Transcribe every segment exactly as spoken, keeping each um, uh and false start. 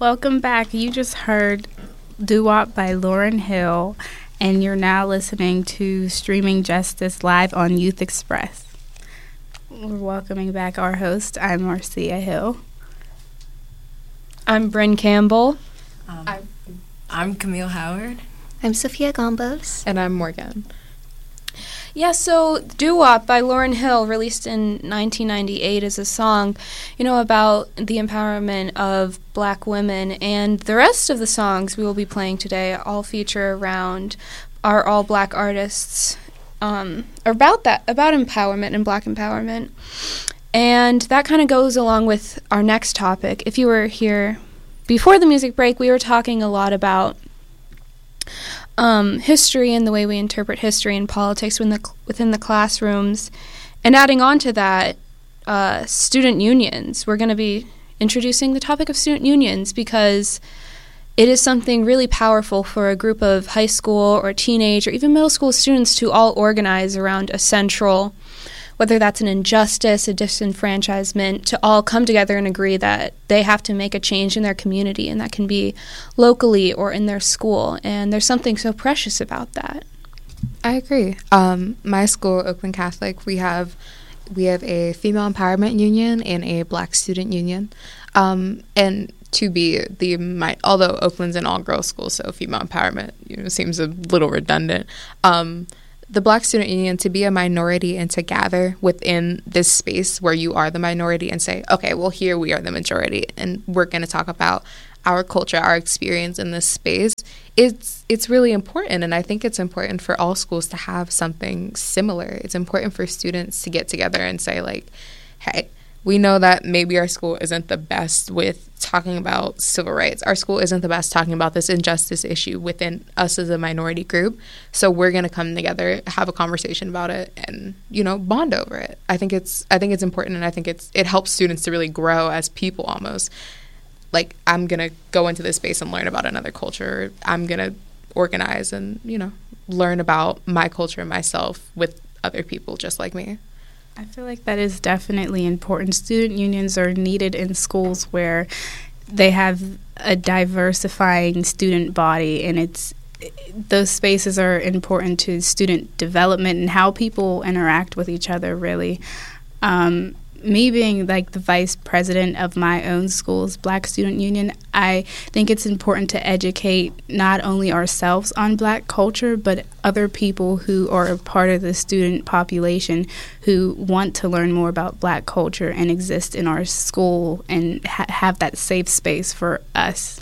Welcome back. You just heard Doo-Wop by Lauryn Hill, and you're now listening to Streaming Justice live on Youth Express. We're welcoming back our host. I'm Marcia Hill. I'm Bryn Campbell. Um, I'm, I'm Camille Howard. I'm Sophia Gombos. And I'm Morgan. Yeah, so Doo-Wop by Lauryn Hill, released in nineteen ninety-eight, is a song, you know, about the empowerment of black women. And the rest of the songs we will be playing today all feature around our all-black artists, um, about that, about empowerment and black empowerment. And that kind of goes along with our next topic. If you were here before the music break, we were talking a lot about Um, history and the way we interpret history and politics within the, within the classrooms. And adding on to that, uh, student unions. We're going to be introducing the topic of student unions because it is something really powerful for a group of high school or teenage or even middle school students to all organize around a central, whether that's an injustice, a disenfranchisement, to all come together and agree that they have to make a change in their community, and that can be locally or in their school. And there's something so precious about that. I agree. Um, my school, Oakland Catholic, we have we have a female empowerment union and a black student union. Um, and to be the, my, although Oakland's an all-girls school, so female empowerment, you know, seems a little redundant. Um, The Black Student Union, to be a minority and to gather within this space where you are the minority and say, okay, well, here we are the majority, and we're going to talk about our culture, our experience in this space, it's it's really important. And I think it's important for all schools to have something similar. It's important for students to get together and say, like, hey, we know that maybe our school isn't the best with talking about civil rights. Our school isn't the best talking about this injustice issue within us as a minority group. So we're going to come together, have a conversation about it, and, you know, bond over it. I think it's I think it's important, and I think it's it helps students to really grow as people almost. Like, I'm going to go into this space and learn about another culture. I'm going to organize and, you know, learn about my culture and myself with other people just like me. I feel like that is definitely important. Student unions are needed in schools where they have a diversifying student body, and it's those spaces are important to student development and how people interact with each other, really. Um, me being like the vice president of my own school's Black Student Union, I think it's important to educate not only ourselves on Black culture, but other people who are a part of the student population who want to learn more about Black culture and exist in our school and ha- have that safe space for us.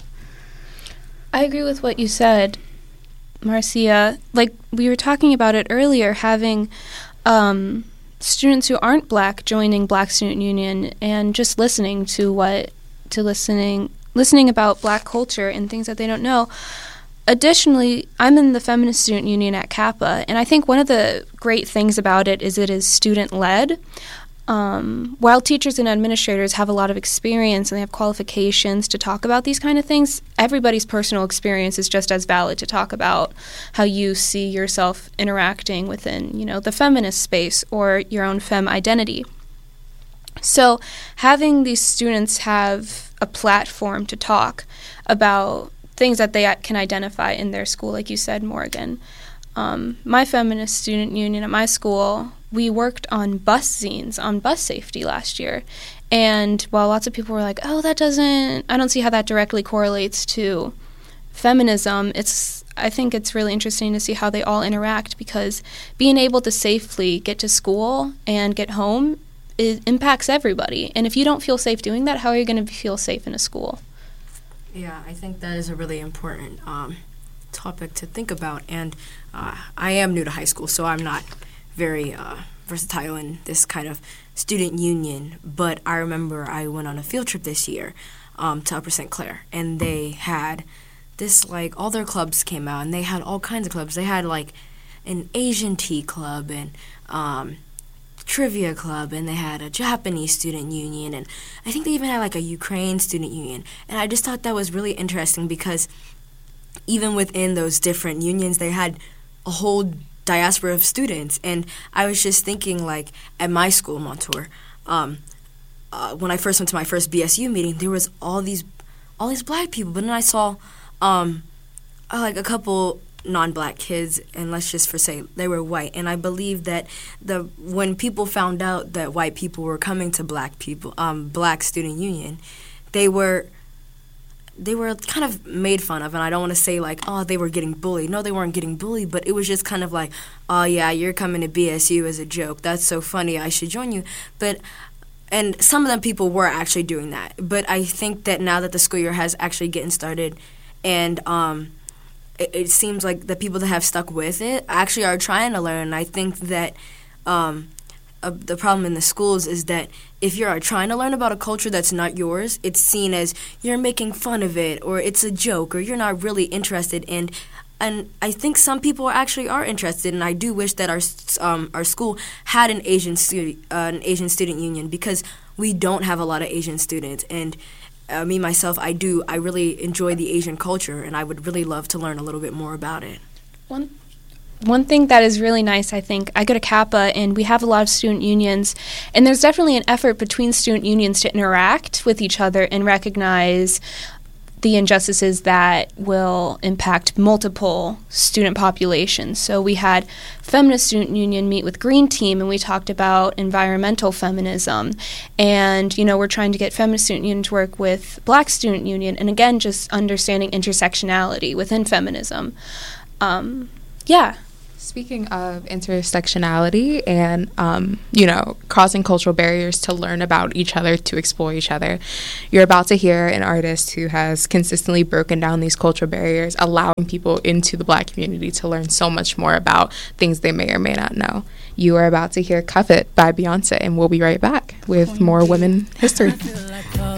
I agree with what you said, Marcia. Like, we were talking about it earlier, having um, students who aren't Black joining Black Student Union and just listening to what, to listening, listening about Black culture and things that they don't know. Additionally, I'm in the Feminist Student Union at Kappa, and I think one of the great things about it is it is student-led. Um, while teachers and administrators have a lot of experience and they have qualifications to talk about these kind of things, everybody's personal experience is just as valid to talk about how you see yourself interacting within, you know, the feminist space or your own femme identity. So having these students have a platform to talk about things that they can identify in their school, like you said, Morgan. Um, my feminist student union at my school, we worked on bus zines, on bus safety last year. And while lots of people were like, oh, that doesn't, I don't see how that directly correlates to feminism, it's, I think it's really interesting to see how they all interact, because being able to safely get to school and get home, it impacts everybody. And if you don't feel safe doing that, how are you going to feel safe in a school? Yeah, I think that is a really important um, topic to think about. And uh, I am new to high school, so I'm not very uh, versatile in this kind of student union. But I remember I went on a field trip this year um, to Upper Saint Clair, and they had this, like, all their clubs came out, and they had all kinds of clubs. They had, like, an Asian tea club and um, trivia club, and they had a Japanese student union, and I think they even had, like, a Ukraine student union. And I just thought that was really interesting, because even within those different unions, they had a whole diaspora of students. And I was just thinking, like, at my school, Montour, um, uh, when I first went to my first B S U meeting, there was all these all these black people. But then I saw um, like a couple non-black kids, and let's just for say they were white. And I believe that the when people found out that white people were coming to black people, um, Black Student Union, they were they were kind of made fun of. And I don't want to say like, oh, they were getting bullied. No, they weren't getting bullied, but it was just kind of like, oh yeah, you're coming to B S U as a joke. That's so funny. I should join you. But and some of them people were actually doing that. But I think that now that the school year has actually getting started, and um, it, it seems like the people that have stuck with it actually are trying to learn. And I think that um, uh, the problem in the schools is that if you're trying to learn about a culture that's not yours, it's seen as you're making fun of it, or it's a joke, or you're not really interested. And and I think some people actually are interested, and I do wish that our um, our school had an Asian student uh, an Asian student union, because we don't have a lot of Asian students. And uh, me myself, I do I really enjoy the Asian culture, and I would really love to learn a little bit more about it. One One thing that is really nice, I think, I go to Kappa, and we have a lot of student unions, and there's definitely an effort between student unions to interact with each other and recognize the injustices that will impact multiple student populations. So we had Feminist Student Union meet with Green Team, and we talked about environmental feminism. And, you know, we're trying to get Feminist Student Union to work with Black Student Union, and again, just understanding intersectionality within feminism. Um, yeah. Speaking of intersectionality and, um, you know, crossing cultural barriers to learn about each other, to explore each other, you're about to hear an artist who has consistently broken down these cultural barriers, allowing people into the Black community to learn so much more about things they may or may not know. You are about to hear Cuff It by Beyonce, and we'll be right back with more women history.